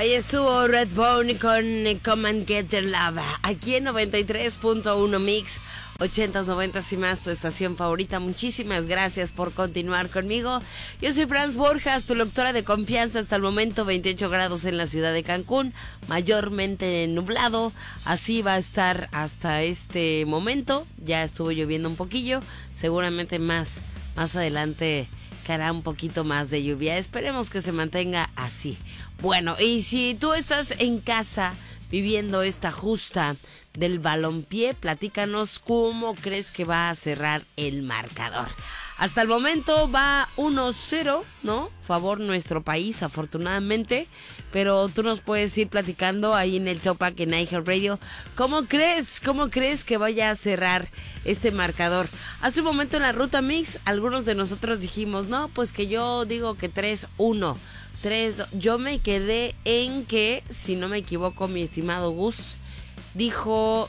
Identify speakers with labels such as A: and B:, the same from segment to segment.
A: Ahí estuvo Redbone con Come and Get Your Love. Aquí en 93.1 Mix, 80s, 90s y más, tu estación favorita. Muchísimas gracias por continuar conmigo. Yo soy Franz Borjas, tu locutora de confianza. Hasta el momento 28 grados en la ciudad de Cancún, mayormente nublado. Así va a estar hasta este momento. Ya estuvo lloviendo un poquillo. Seguramente más adelante caerá un poquito más de lluvia. Esperemos que se mantenga así. Bueno, y si tú estás en casa viviendo esta justa del balompié, platícanos cómo crees que va a cerrar el marcador. Hasta el momento va 1-0, ¿no? Favor nuestro país, afortunadamente. Pero tú nos puedes ir platicando ahí en el Topac en iHeartRadio. ¿Cómo crees que vaya a cerrar este marcador? Hace un momento en la Ruta Mix, algunos de nosotros dijimos, no, pues que yo digo que 3-1. Yo me quedé en que, si no me equivoco, mi estimado Gus dijo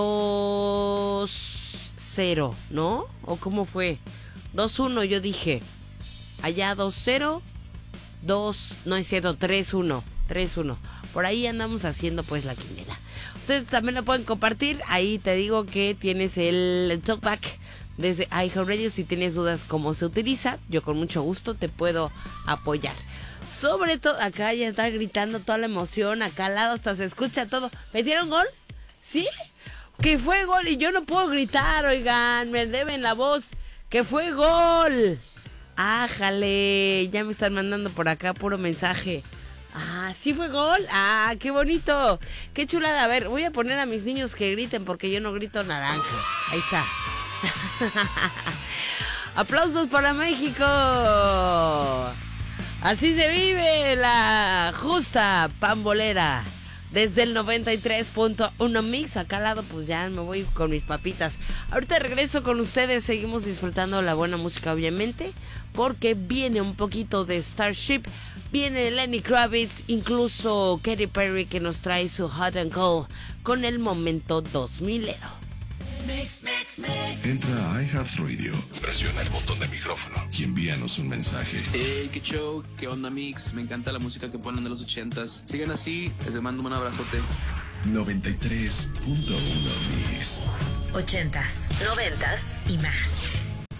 A: 2-0, ¿no? ¿O cómo fue? 2-1 yo dije. Allá 2-0, no es cierto, 3-1. Por ahí andamos haciendo pues la quiniela. Ustedes también lo pueden compartir. Ahí te digo que tienes el talkback desde iHeartRadio. Si tienes dudas cómo se utiliza, yo con mucho gusto te puedo apoyar. Sobre todo, acá ya está gritando toda la emoción, acá al lado hasta se escucha todo. ¿Metieron gol? ¿Sí? Que fue gol y yo no puedo gritar, oigan, me deben la voz. ¡Que fue gol! ¡Ájale! Ya me están mandando por acá puro mensaje. ¡Ah, sí fue gol! ¡Ah, qué bonito! ¡Qué chulada! A ver, voy a poner a mis niños que griten porque yo no grito naranjas. Ahí está. ¡Aplausos para México! Así se vive la justa pambolera. Desde el 93.1 Mix, acá al lado pues ya me voy con mis papitas. Ahorita regreso con ustedes, seguimos disfrutando la buena música obviamente, porque viene un poquito de Starship, viene Lenny Kravitz, incluso Katy Perry que nos trae su Hot and Cold con el momento 2000ero.
B: Entra a iHeartRadio, presiona el botón de micrófono y envíanos un mensaje.
C: Hey, qué show, qué onda Mix, me encanta la música que ponen de los 80s. Sigan así, les mando un abrazote.
B: 93.1 Mix.
D: 80s, 90s y más.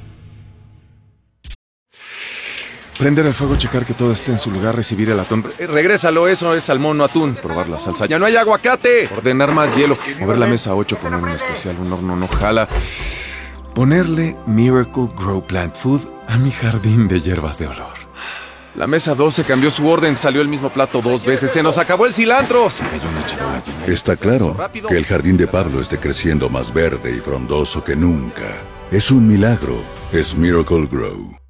E: Prender el fuego, checar que todo esté en su lugar, recibir el atún. Regrésalo, eso es salmón, no atún. Probar la salsa. ¡Ya no hay aguacate! Ordenar más hielo. Mover la mesa 8, poner un especial, un horno no jala. Ponerle Miracle Grow Plant Food a mi jardín de hierbas de olor. La mesa 12 cambió su orden, salió el mismo plato 2 veces. ¡Se nos acabó el cilantro! Se cayó una charola llena.
F: Está claro que el jardín de Pablo esté creciendo más verde y frondoso que nunca. Es un milagro. Es Miracle Grow.